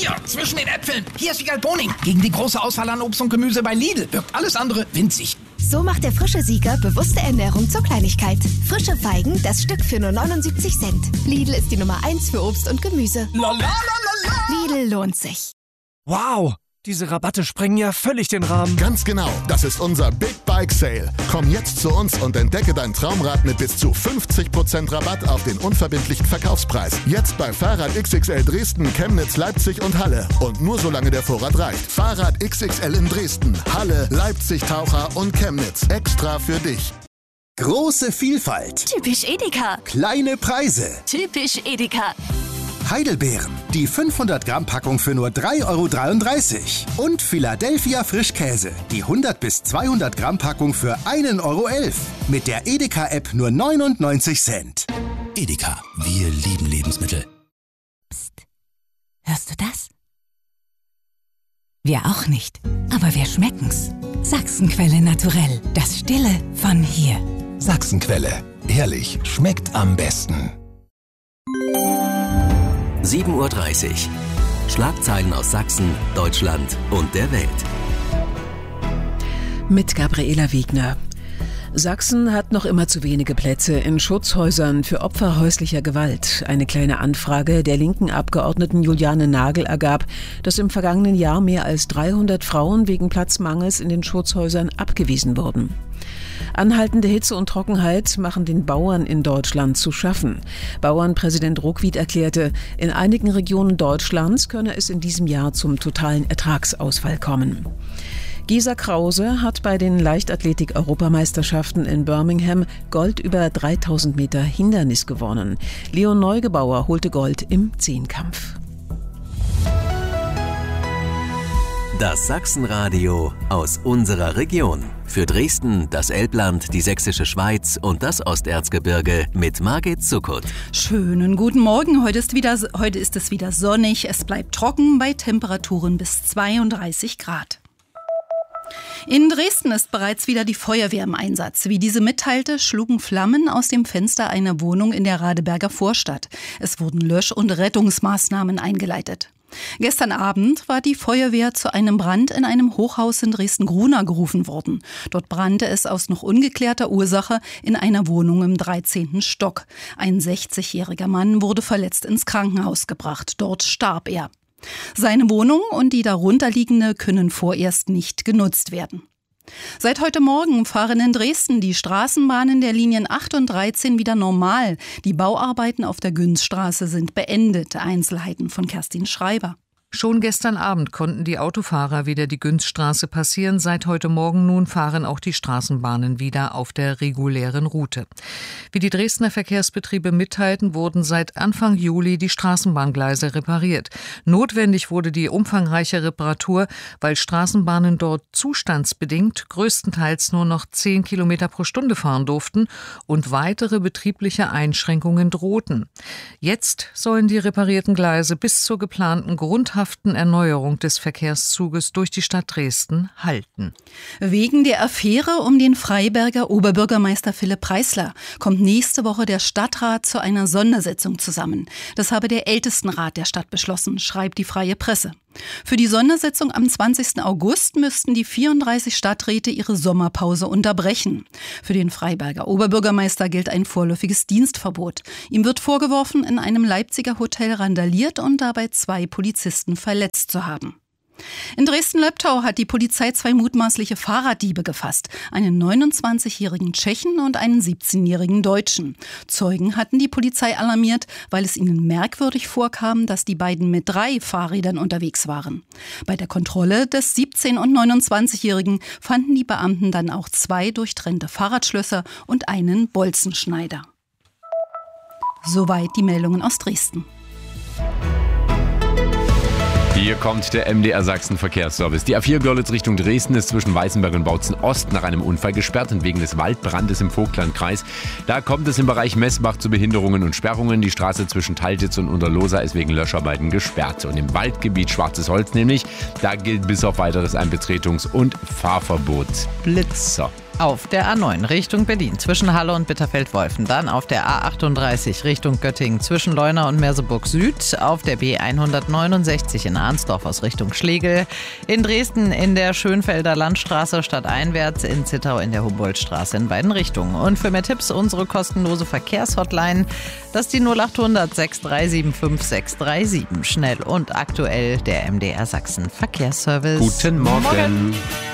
Hier, zwischen den Äpfeln. Hier ist Wiegald Boning. Gegen die große Auswahl an Obst und Gemüse bei Lidl wirkt alles andere winzig. So macht der frische Sieger bewusste Ernährung zur Kleinigkeit. Frische Feigen, das Stück für nur 79 Cent. Lidl ist die Nummer 1 für Obst und Gemüse. Lidl lohnt sich. Wow, diese Rabatte sprengen ja völlig den Rahmen. Ganz genau, das ist unser Big Bike Sale. Komm jetzt zu uns und entdecke dein Traumrad mit bis zu 50% Rabatt auf den unverbindlichen Verkaufspreis. Jetzt bei Fahrrad XXL Dresden, Chemnitz, Leipzig und Halle. Und nur solange der Vorrat reicht. Fahrrad XXL in Dresden, Halle, Leipzig, Taucher und Chemnitz. Extra für dich. Große Vielfalt. Typisch Edeka. Kleine Preise. Typisch Edeka. Heidelbeeren, die 500 Gramm Packung für nur 3,33 € und Philadelphia Frischkäse, die 100 bis 200 Gramm Packung für 1,11 € mit der Edeka-App nur 99 Cent. Edeka, wir lieben Lebensmittel. Psst, hörst du das? Wir auch nicht, aber wir schmecken's. Sachsenquelle Naturell, das Stille von hier. Sachsenquelle, ehrlich, schmeckt am besten. 7:30 Uhr. Schlagzeilen aus Sachsen, Deutschland und der Welt. Mit Gabriela Wiegner. Sachsen hat noch immer zu wenige Plätze in Schutzhäusern für Opfer häuslicher Gewalt. Eine kleine Anfrage der linken Abgeordneten Juliane Nagel ergab, dass im vergangenen Jahr mehr als 300 Frauen wegen Platzmangels in den Schutzhäusern abgewiesen wurden. Anhaltende Hitze und Trockenheit machen den Bauern in Deutschland zu schaffen. Bauernpräsident Ruckwied erklärte, in einigen Regionen Deutschlands könne es in diesem Jahr zum totalen Ertragsausfall kommen. Gesa Krause hat bei den Leichtathletik-Europameisterschaften in Birmingham Gold über 3000 Meter Hindernis gewonnen. Leon Neugebauer holte Gold im Zehnkampf. Das Sachsenradio aus unserer Region. Für Dresden, das Elbland, die Sächsische Schweiz und das Osterzgebirge mit Margit Zuckert. Schönen guten Morgen. Heute ist es wieder sonnig. Es bleibt trocken bei Temperaturen bis 32 Grad. In Dresden ist bereits wieder die Feuerwehr im Einsatz. Wie diese mitteilte, schlugen Flammen aus dem Fenster einer Wohnung in der Radeberger Vorstadt. Es wurden Lösch- und Rettungsmaßnahmen eingeleitet. Gestern Abend war die Feuerwehr zu einem Brand in einem Hochhaus in Dresden-Grunau gerufen worden. Dort brannte es aus noch ungeklärter Ursache in einer Wohnung im 13. Stock. Ein 60-jähriger Mann wurde verletzt ins Krankenhaus gebracht. Dort starb er. Seine Wohnung und die darunterliegende können vorerst nicht genutzt werden. Seit heute Morgen fahren in Dresden die Straßenbahnen der Linien 8 und 13 wieder normal. Die Bauarbeiten auf der Günzstraße sind beendet. Einzelheiten von Kerstin Schreiber. Schon gestern Abend konnten die Autofahrer wieder die Günzstraße passieren. Seit heute Morgen nun fahren auch die Straßenbahnen wieder auf der regulären Route. Wie die Dresdner Verkehrsbetriebe mitteilten, wurden seit Anfang Juli die Straßenbahngleise repariert. Notwendig wurde die umfangreiche Reparatur, weil Straßenbahnen dort zustandsbedingt größtenteils nur noch 10 Kilometer pro Stunde fahren durften und weitere betriebliche Einschränkungen drohten. Jetzt sollen die reparierten Gleise bis zur geplanten grundhaften Erneuerung des Verkehrszuges durch die Stadt Dresden halten. Wegen der Affäre um den Freiberger Oberbürgermeister Philipp Preisler kommt nächste Woche der Stadtrat zu einer Sondersitzung zusammen. Das habe der Ältestenrat der Stadt beschlossen, schreibt die Freie Presse. Für die Sondersitzung am 20. August müssten die 34 Stadträte ihre Sommerpause unterbrechen. Für den Freiberger Oberbürgermeister gilt ein vorläufiges Dienstverbot. Ihm wird vorgeworfen, in einem Leipziger Hotel randaliert und dabei 2 Polizisten verletzt zu haben. In Dresden-Löbtau hat die Polizei 2 mutmaßliche Fahrraddiebe gefasst. Einen 29-jährigen Tschechen und einen 17-jährigen Deutschen. Zeugen hatten die Polizei alarmiert, weil es ihnen merkwürdig vorkam, dass die beiden mit 3 Fahrrädern unterwegs waren. Bei der Kontrolle des 17- und 29-jährigen fanden die Beamten dann auch 2 durchtrennte Fahrradschlösser und einen Bolzenschneider. Soweit die Meldungen aus Dresden. Hier kommt der MDR Sachsen Verkehrsservice. Die A4 Görlitz Richtung Dresden ist zwischen Weißenberg und Bautzen Ost nach einem Unfall gesperrt und wegen des Waldbrandes im Vogtlandkreis. Da kommt es im Bereich Messbach zu Behinderungen und Sperrungen. Die Straße zwischen Taltitz und Unterlosa ist wegen Löscharbeiten gesperrt. Und im Waldgebiet Schwarzes Holz nämlich, da gilt bis auf Weiteres ein Betretungs- und Fahrverbot. Blitzer. Auf der A9 Richtung Berlin zwischen Halle und Bitterfeld-Wolfen. Dann auf der A38 Richtung Göttingen zwischen Leuna und Merseburg Süd. Auf der B169 in Arnsdorf aus Richtung Schlegel. In Dresden in der Schönfelder Landstraße stadteinwärts. In Zittau in der Humboldtstraße in beiden Richtungen. Und für mehr Tipps unsere kostenlose Verkehrshotline. Das ist die 0800 6375 637. Schnell und aktuell der MDR Sachsen Verkehrsservice. Guten Morgen.